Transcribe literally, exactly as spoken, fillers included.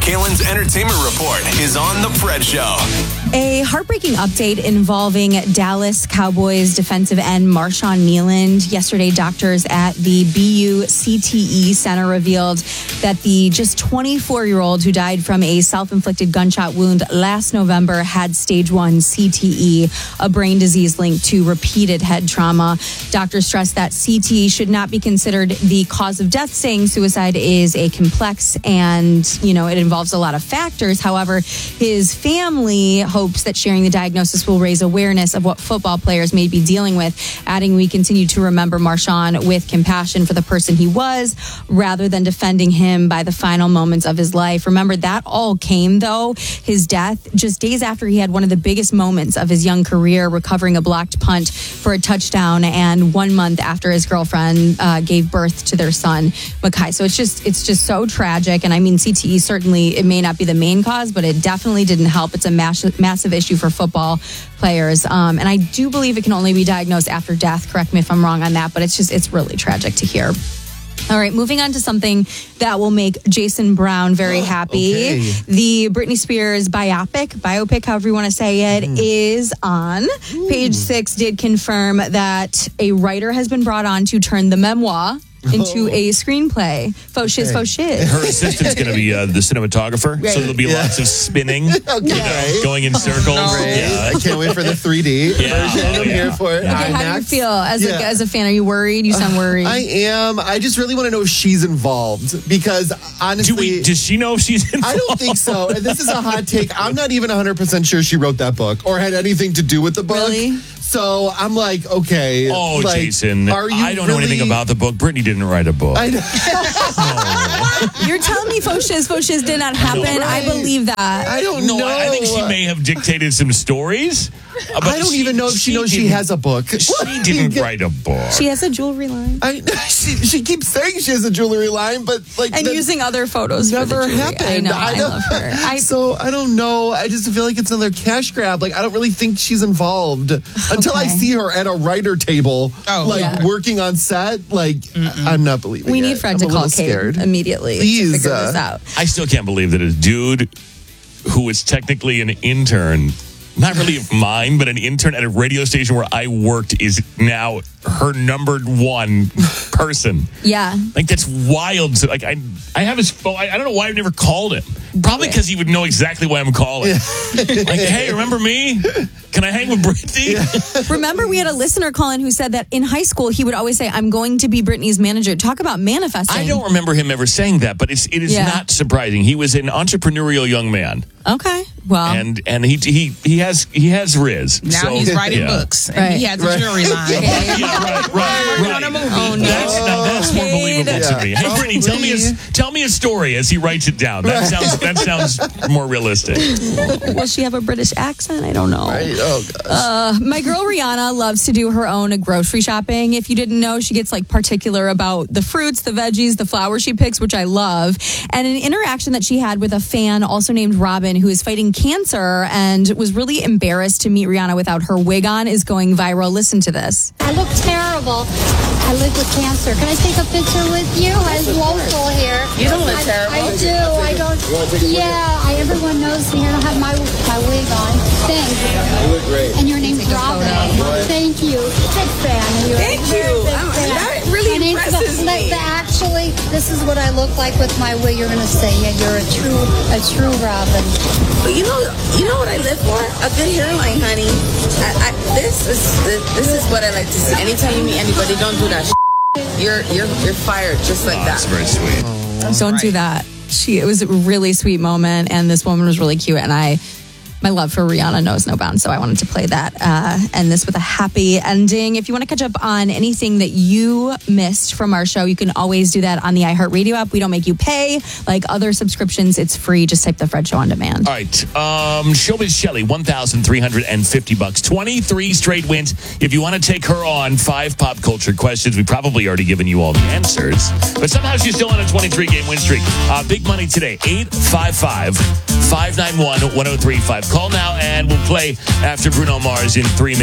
Kalen's Entertainment Report is on The Fred Show. A heartbreaking update involving Dallas Cowboys defensive end Marshawn Kneeland. Yesterday, doctors at the B U C T E Center revealed that the just twenty-four-year-old who died from a self-inflicted gunshot wound last November had stage one C T E, a brain disease linked to repeated head trauma. Doctors stressed that C T E should not be considered the cause of death, saying suicide is a complex and, you know, it involves a lot of factors. However, his family hopes that sharing the diagnosis will raise awareness of what football players may be dealing with, adding, "We continue to remember Marshawn with compassion for the person he was, rather than defending him by the final moments of his life." Remember, that all came, though, his death, just days after he had one of the biggest moments of his young career, recovering a blocked punt for a touchdown, and one month after his girlfriend uh, gave birth to their son, Makai. So it's just, it's just so tragic. And I mean, C T E certainly, it may not be the main cause, but it definitely didn't help. It's a massive, massive issue for football players. Um, and I do believe it can only be diagnosed after death. Correct me if I'm wrong on that, but it's just, it's really tragic to hear. All right, moving on to something that will make Jason Brown very happy. Okay. The Britney Spears biopic, biopic, however you want to say it, mm. is on. Ooh. Page Six did confirm that a writer has been brought on to turn the memoir into oh. a screenplay. Faux shiz, faux shiz. Her assistant's going to be uh, the cinematographer, right. So there'll be yeah. lots of spinning, okay. you know, going in circles. Oh, no. yeah. I can't wait for the three D yeah. version. Oh, I'm yeah. here for it. Okay, how do you feel as, yeah. a, as a fan? Are you worried? You sound worried. Uh, I am. I just really want to know if she's involved, because honestly... Do we, does she know if she's involved? I don't think so. And this is a hot take. I'm not even one hundred percent sure she wrote that book or had anything to do with the book. Really? So I'm like, okay. Oh, like, Jason, are you I don't really... know anything about the book. Britney didn't write a book. I know. oh. You're telling me faux shiz, faux shiz did not happen? Right. I believe that. I don't no, know. I think she may have dictated some stories. I don't she, even know if she, she knows she has a book. She didn't write a book. She has a jewelry line. I, she, she keeps saying she has a jewelry line, but like and using other photos. Never for the happened. I know. I, I love her. I, so I don't know. I just feel like it's another cash grab. Like I don't really think she's involved until okay. I see her at a writer table, oh, like yeah. working on set. Like Mm-mm. I'm not believing. We it. need Fred I'm to call Kate immediately Please, to figure uh, this out. I still can't believe that a dude who is technically an intern, not really of mine, but an intern at a radio station where I worked, is now her number one person. Yeah. Like, that's wild. So, like, I I have his phone. I, I don't know why I've never called him. Probably because he would know exactly why I'm calling. Yeah. Like, hey, remember me? Can I hang with Britney? Yeah. Remember, we had a listener call in who said that in high school, he would always say, "I'm going to be Britney's manager." Talk about manifesting. I don't remember him ever saying that, but it's, it is yeah. not surprising. He was an entrepreneurial young man. Okay. Well, and and he he he has he has Riz. Now so, he's writing yeah. books, and right. he has a right. jewelry line. yeah, right, right, right. On a movie. Oh, no. That's, now that's more believable yeah. to me. Hey, Brittany, tell me a, tell me a story as he writes it down. That sounds that sounds more realistic. Will she have a British accent? I don't know. Right. Oh gosh. Uh, my girl Rihanna loves to do her own grocery shopping. If you didn't know, she gets like particular about the fruits, the veggies, the flowers she picks, which I love. And an interaction that she had with a fan also named Robin, who is fighting cancer and was really embarrassed to meet Rihanna without her wig on, is going viral. Listen to this. I look terrible. I live with cancer. Can I take a picture with you? I'm local here. You don't look I, terrible. I do. I don't. Yeah, I, everyone knows me. I don't have my my wig on. Thanks. You look great. And your name's Robin. Thank you. Big fan of you. Thank you. Fan. That really and impresses the, me. The, actually, this is what I look like with my wig. You're gonna say, yeah, you're a true a true Robin. You know, you know what I live for? A good hairline, honey. I, I, this is this is what I like to see. Anytime you meet anybody, don't do that. You're you're you're fired just like Oh, that. that's very sweet. Oh, don't right. do that. She. It was a really sweet moment, and this woman was really cute, and I. My love for Rihanna knows no bounds, so I wanted to play that, uh, end this with a happy ending. If you want to catch up on anything that you missed from our show, you can always do that on the iHeartRadio app. We don't make you pay. Like other subscriptions, it's free. Just type the Fred Show on demand. All right. Um, Showbiz Shelly, one thousand three hundred fifty bucks. twenty-three straight wins. If you want to take her on, five pop culture questions. We've probably already given you all the answers. But somehow she's still on a twenty-three game win streak. Uh, big money today. eight five five, five nine one, one oh three five. Call now and we'll play after Bruno Mars in three minutes.